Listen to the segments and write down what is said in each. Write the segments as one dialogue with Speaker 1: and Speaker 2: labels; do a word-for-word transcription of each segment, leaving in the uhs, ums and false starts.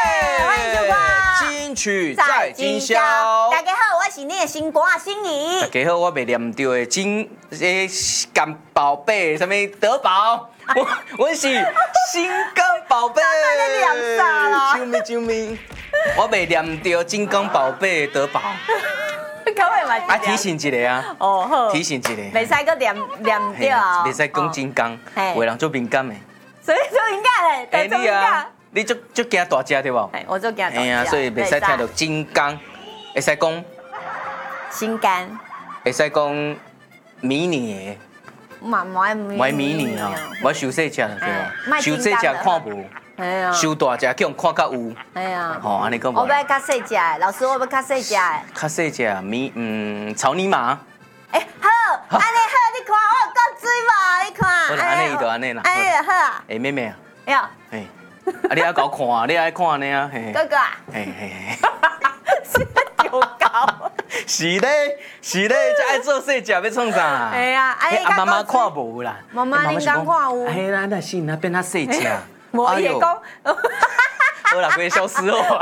Speaker 1: 欢迎收看
Speaker 2: 金曲在今宵。
Speaker 1: 大家好，我是你的新歌啊，心仪。
Speaker 2: 大家好，我未念到的金诶干宝贝，什么德宝？我我是心肝宝贝。
Speaker 1: 你念啥啦？
Speaker 2: 救命救命！我未念到金刚宝贝德宝。
Speaker 1: 可不可以嘛？
Speaker 2: 啊，提醒一个啊。
Speaker 1: 哦好。
Speaker 2: 提醒一个。
Speaker 1: 袂使搁念念掉啊。
Speaker 2: 袂使讲金刚，有人做敏感的。
Speaker 1: 所以做敏感嘞，对做敏感。
Speaker 2: 你足足惊大只对无？
Speaker 1: 哎，我做惊大只。
Speaker 2: 哎呀，所以袂使听到金刚，会使讲
Speaker 1: 心肝，
Speaker 2: 会使讲迷你。
Speaker 1: 嘛唔爱迷。
Speaker 2: 唔爱迷你哦，我收细只对无？收细只看无，
Speaker 1: 哎呀，
Speaker 2: 收大只叫看较有。
Speaker 1: 哎呀，
Speaker 2: 吼，安尼讲无。
Speaker 1: 我要较细只的，老师我要较细只的。
Speaker 2: 较细只迷嗯草泥马。
Speaker 1: 哎，好，安尼好，你看我够水无？你看。
Speaker 2: 好啦，安尼伊就安尼啦。
Speaker 1: 安尼就好啊。
Speaker 2: 哎，妹妹啊。
Speaker 1: 哟。
Speaker 2: 哎。啊！你爱搞看啊！你爱看安尼啊！
Speaker 1: 哥哥啊！
Speaker 2: 嘿嘿嘿，
Speaker 1: 是丢高。
Speaker 2: 是咧，是咧，才爱做细只要创啥？
Speaker 1: 哎呀，
Speaker 2: 哎，啊妈妈看无啦。
Speaker 1: 妈妈恁敢看有？
Speaker 2: 哎啦，那是那变他细只。
Speaker 1: 我也讲。
Speaker 2: 好啦，别消失哦。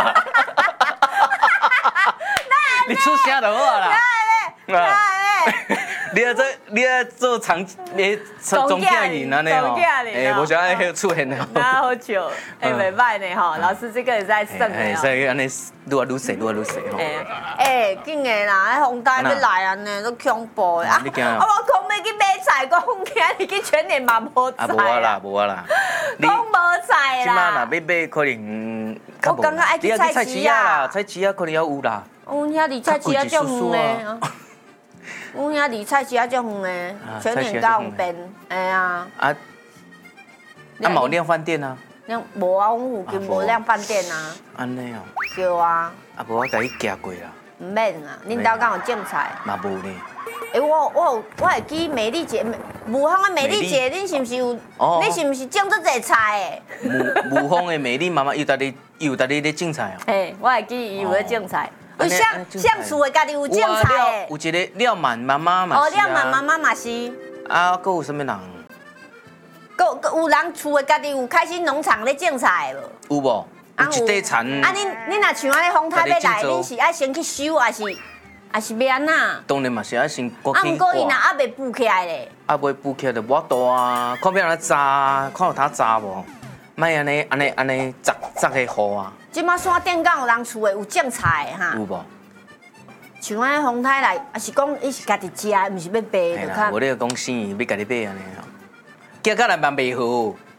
Speaker 2: 你出声就好啦。
Speaker 1: 哪会？
Speaker 2: 你要做，你要做长诶总经理安尼哦，诶，无想要出现的。
Speaker 1: 那好笑，哎，袂歹呢吼，老师这个也在算的哦。
Speaker 2: 所以安尼愈来愈细，愈来愈细吼。
Speaker 1: 哎，紧的啦，迄风台要来安尼，都恐怖的啊！我讲要去买菜，讲今日去全年嘛无菜。啊，
Speaker 2: 无啊啦，无啊啦。
Speaker 1: 讲无菜啦。
Speaker 2: 即摆若要买，可能
Speaker 1: 我感觉爱去菜市啊，
Speaker 2: 菜市啊可能要有啦。
Speaker 1: 有遐离菜市啊足远的。阮遐离菜市啊足远的，全年到有变，哎呀。啊，
Speaker 2: 啊冇亮饭店啊？
Speaker 1: 亮无啊，阮附近无亮饭店啊。
Speaker 2: 安尼哦。
Speaker 1: 对啊。
Speaker 2: 啊，无我甲你行过啦。
Speaker 1: 唔免啊，恁兜敢有种菜？
Speaker 2: 嘛无呢。
Speaker 1: 诶，我我我会记美丽姐，武汉的美丽姐，恁是毋是有？哦。你是毋是种足济菜
Speaker 2: 的？武武汉的美丽妈妈有搭你有搭你咧种菜哦。
Speaker 1: 嘿，我会记伊有咧种菜。有像像厝的家己有种菜的，
Speaker 2: 有一个廖满妈妈嘛。
Speaker 1: 哦，廖满妈妈嘛是。
Speaker 2: 啊，搁有什么人？
Speaker 1: 搁搁有人厝的家己有开心农场咧种菜无？
Speaker 2: 有无？有一块田。
Speaker 1: 啊，恁恁若像安尼风台要来，恁是爱先去收，还是还是要安那？
Speaker 2: 当然嘛是爱先过去。
Speaker 1: 啊，毋过伊若还未补起来咧。
Speaker 2: 啊，未补起来就无大啊，看要安尼炸，看有他炸无？莫安尼安尼安尼砸砸个雨啊！
Speaker 1: 即马山顶敢有人厝的有种菜的哈？
Speaker 2: 有无？
Speaker 1: 像安尼风台来，啊是讲伊是家己食的，毋是要卖的。
Speaker 2: 我咧讲生意要家己买安尼哦，叫甲人办袂好。